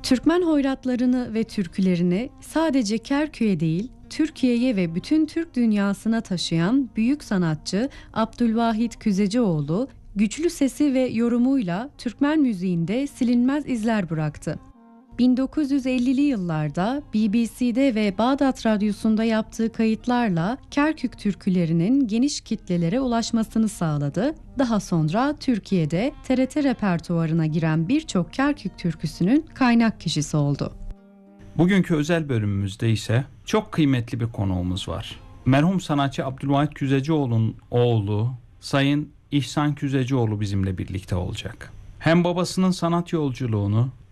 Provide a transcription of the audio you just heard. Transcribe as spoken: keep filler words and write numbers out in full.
Türkmen hoyratlarını ve türkülerini sadece Kerkük'e değil, Türkiye'ye ve bütün Türk dünyasına taşıyan büyük sanatçı Abdülvahit Küzecioğlu, güçlü sesi ve yorumuyla Türkmen müziğinde silinmez izler bıraktı. bin dokuz yüz ellili yıllarda B B C'de ve Bağdat Radyosu'nda yaptığı kayıtlarla Kerkük türkülerinin geniş kitlelere ulaşmasını sağladı. Daha sonra Türkiye'de T R T repertuarına giren birçok Kerkük türküsünün kaynak kişisi oldu. Bugünkü özel bölümümüzde ise çok kıymetli bir konuğumuz var. Merhum sanatçı Abdülvahit Küzecioğlu'nun oğlu Sayın İhsan Küzecioğlu bizimle birlikte olacak. Hem babasının sanat yolculuğunu